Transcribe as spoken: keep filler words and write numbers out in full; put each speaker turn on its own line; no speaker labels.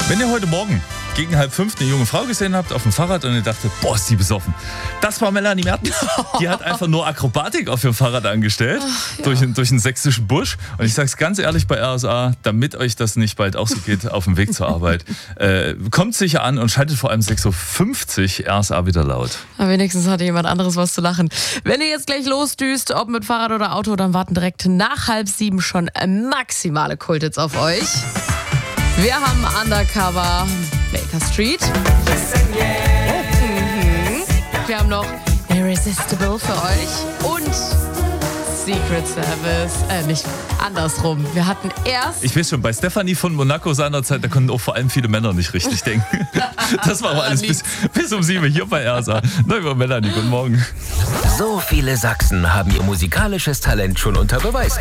Wenn ihr heute Morgen gegen halb fünf eine junge Frau gesehen habt auf dem Fahrrad und ihr dachtet, boah, ist die besoffen. Das war Melanie Mertens. Die hat einfach nur Akrobatik auf ihrem Fahrrad angestellt, Ach, ja. durch, durch den sächsischen Busch. Und ich sag's ganz ehrlich bei R S A, damit euch das nicht bald auch so geht auf dem Weg zur Arbeit, äh, kommt sicher an und schaltet vor allem sechs Uhr fünfzig R S A wieder laut.
Aber wenigstens hatte jemand anderes was zu lachen. Wenn ihr jetzt gleich losdüst, ob mit Fahrrad oder Auto, dann warten direkt nach halb sieben schon maximale Kulthits auf euch. Wir haben Undercover Baker Street. Mhm. Wir haben noch Irresistible für euch und Secret Service. Äh, nicht andersrum. Wir hatten erst...
Ich weiß schon, bei Stefanie von Monaco seinerzeit, da konnten auch vor allem viele Männer nicht richtig denken. Das war aber alles bis, bis um sieben hier bei R S A. Na, über Melanie, guten Morgen.
So viele Sachsen haben ihr musikalisches Talent schon unter Beweis gestellt.